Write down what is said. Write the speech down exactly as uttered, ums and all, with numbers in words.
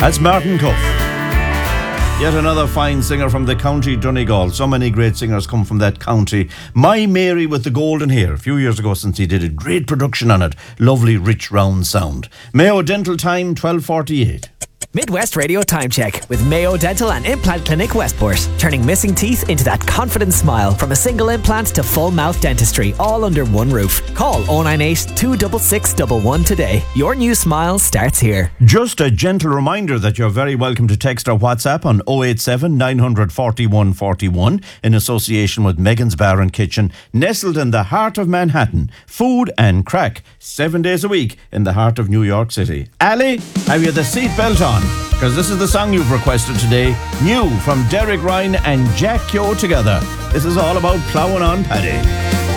That's Martin Cuff. Yet another fine singer from the county Donegal. So many great singers come from that county. My Mary with the golden hair. A few years ago since he did a great production on it. Lovely, rich, round sound. Mayo Dental Time, twelve forty-eight. Midwest Radio Time Check with Mayo Dental and Implant Clinic Westport. Turning missing teeth into that confident smile. From a single implant to full mouth dentistry, all under one roof. Call oh nine eight, two six six, one one today. Your new smile starts here. Just a gentle reminder that you're very welcome to text or WhatsApp on oh eight seven, nine four one, four one in association with Megan's Bar and Kitchen, nestled in the heart of Manhattan. Food and crack, seven days a week in the heart of New York City. Ali, have you the seatbelt on? Because this is the song you've requested today. New from Derek Ryan and Jack Keogh together. This is all about ploughing on paddy.